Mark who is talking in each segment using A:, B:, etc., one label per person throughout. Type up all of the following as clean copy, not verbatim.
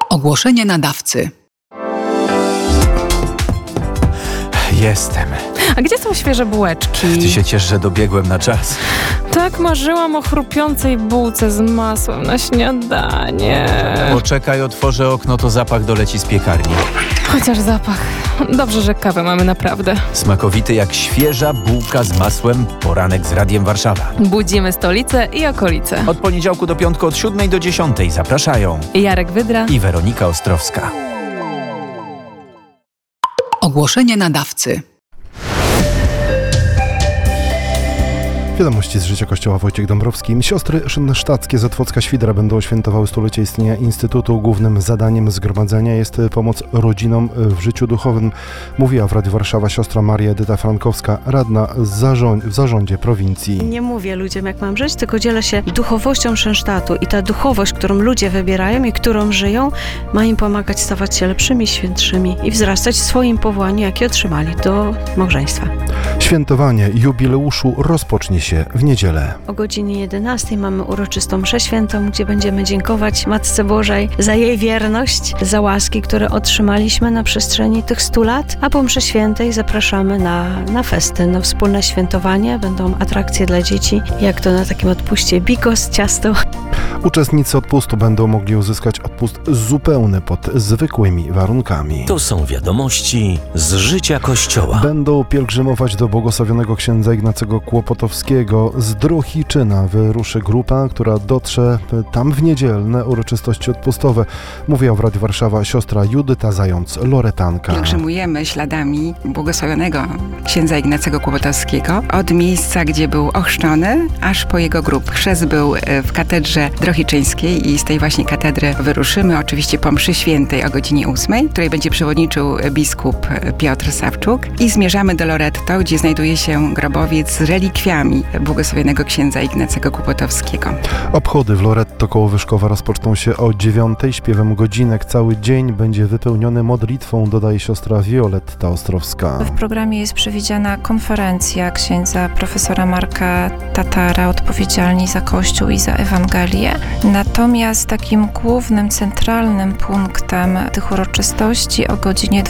A: Ogłoszenie nadawcy.
B: Jestem.
C: A gdzie są świeże bułeczki?
B: Ty się ciesz, że dobiegłem na czas.
C: Tak marzyłam o chrupiącej bułce z masłem na śniadanie.
B: Poczekaj, otworzę okno, to zapach doleci z piekarni.
C: Chociaż zapach. Dobrze, że kawę mamy naprawdę.
B: Smakowity jak świeża bułka z masłem. Poranek z Radiem Warszawa.
C: Budzimy stolicę i okolice.
B: Od poniedziałku do piątku od 7 do 10 zapraszają
C: Jarek Wydra
B: i Weronika Ostrowska.
A: Ogłoszenie nadawcy.
D: Wiadomości z życia Kościoła. Wojciech Dąbrowski. Siostry szynsztackie z Otwocka Świdra będą świętowały stulecie istnienia Instytutu. Głównym zadaniem zgromadzenia jest pomoc rodzinom w życiu duchowym. Mówiła w Radiu Warszawa siostra Maria Edyta Frankowska, radna w zarządzie prowincji.
E: Nie mówię ludziom, jak mam żyć, tylko dzielę się duchowością Szynsztatu i ta duchowość, którą ludzie wybierają i którą żyją, ma im pomagać stawać się lepszymi, świętszymi i wzrastać w swoim powołaniu, jakie otrzymali do małżeństwa.
D: Świętowanie jubileuszu rozpocznie się w niedzielę.
E: O godzinie 11 mamy uroczystą mszę świętą, gdzie będziemy dziękować Matce Bożej za jej wierność, za łaski, które otrzymaliśmy na przestrzeni tych 100 lat, a po mszy świętej zapraszamy na festyn, na wspólne świętowanie. Będą atrakcje dla dzieci, jak to na takim odpuście bigos, ciasto.
D: Uczestnicy odpustu będą mogli uzyskać odpust zupełny pod zwykłymi warunkami.
F: To są wiadomości z życia Kościoła.
D: Będą pielgrzymować do błogosławionego księdza Ignacego Kłopotowskiego. Z Drohiczyna wyruszy grupa, która dotrze tam w niedzielne uroczystości odpustowe. Mówiła w Radiu Warszawa siostra Judyta Zając-Loretanka.
G: Pielgrzymujemy śladami błogosławionego księdza Ignacego Kłopotowskiego od miejsca, gdzie był ochrzczony, aż po jego grób. Chrzest był w katedrze drohiczyńskiej i z tej właśnie katedry wyruszymy oczywiście po mszy świętej o godzinie 8, której będzie przewodniczył biskup Piotr Sawczuk, i zmierzamy do Loretto, gdzie znajduje się grobowiec z relikwiami błogosławionego księdza Ignacego Kłopotowskiego.
D: Obchody w Loretto koło Wyszkowa rozpoczną się o 9, śpiewem godzinek. Cały dzień będzie wypełniony modlitwą, dodaje siostra Wioletta Ostrowska.
H: W programie jest przewidziana konferencja księdza profesora Marka Tatara, odpowiedzialni za Kościół i za Ewangelię. Natomiast takim głównym, centralnym punktem tych uroczystości o godzinie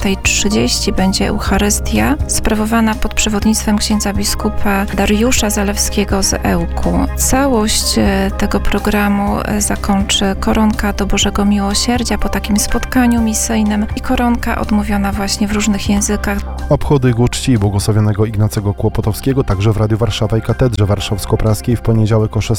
H: 12:30 będzie Eucharystia, sprawowana pod przewodnictwem księdza biskupa Dariusza Zalewskiego z Ełku. Całość tego programu zakończy koronka do Bożego Miłosierdzia po takim spotkaniu misyjnym i koronka odmówiona właśnie w różnych językach.
D: Obchody ku czci błogosławionego Ignacego Kłopotowskiego także w Radiu Warszawa i Katedrze Warszawsko-Praskiej w poniedziałek od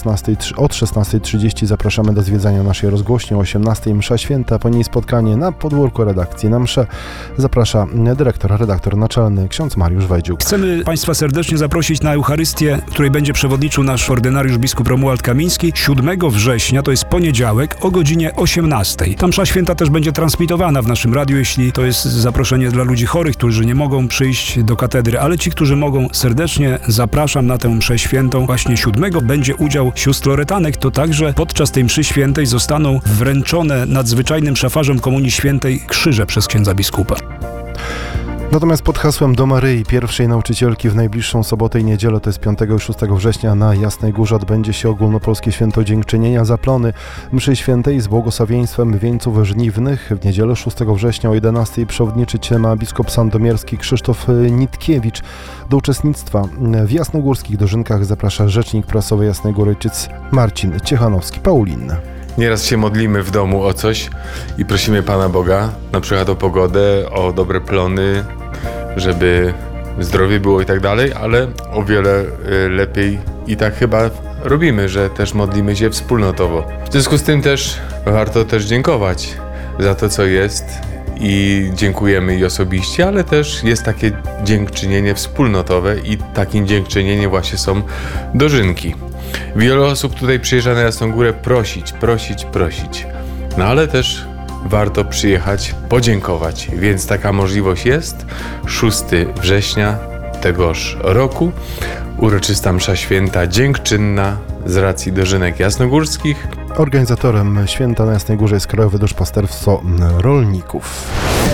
D: 16:30 zapraszamy do zwiedzania naszej rozgłośni. O 18:00 msza święta, po niej spotkanie na podwórku redakcji. Na mszę zaprasza redaktor naczelny ksiądz Mariusz Wejdziuk.
I: Chcemy Państwa serdecznie zaprosić na Eucharystię, której będzie przewodniczył nasz ordynariusz biskup Romuald Kamiński 7 września, to jest poniedziałek o godzinie 18:00. Ta msza święta też będzie transmitowana w naszym radiu, jeśli to jest zaproszenie dla ludzi chorych, którzy nie mogą przyjść do katedry, ale ci, którzy mogą, serdecznie zapraszam na tę mszę świętą. Właśnie 7 będzie udział sióstr Loretanek, to także podczas tej mszy świętej zostaną wręczone nadzwyczajnym szafarzom Komunii Świętej krzyże przez księdza biskupa.
D: Natomiast pod hasłem do Maryi, pierwszej nauczycielki, w najbliższą sobotę i niedzielę, to jest 5 i 6 września na Jasnej Górze, odbędzie się ogólnopolskie święto dziękczynienia za plony mszy świętej z błogosławieństwem wieńców żniwnych. W niedzielę 6 września o 11:00 przewodniczyć ma biskup sandomierski Krzysztof Nitkiewicz. Do uczestnictwa w jasnogórskich dożynkach zaprasza rzecznik prasowy Jasnej Góry ojciec Marcin Ciechanowski-Paulin.
J: Nieraz się modlimy w domu o coś i prosimy Pana Boga, na przykład o pogodę, o dobre plony, żeby zdrowie było i tak dalej, ale o wiele lepiej i tak chyba robimy, że też modlimy się wspólnotowo. W związku z tym też warto też dziękować za to, co jest, i dziękujemy i osobiście, ale też jest takie dziękczynienie wspólnotowe i takim dziękczynieniem właśnie są dożynki. Wiele osób tutaj przyjeżdża na Jasną Górę prosić. No ale też warto przyjechać, podziękować, więc taka możliwość jest. 6 września tegoż roku uroczysta msza święta dziękczynna z racji dożynek jasnogórskich.
D: Organizatorem święta na Jasnej Górze jest Krajowe Duszpasterstwo Rolników.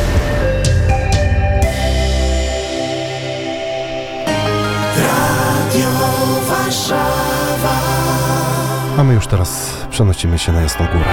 K: Radio Warszawa.
D: A my już teraz przenosimy się na Jasną Górę.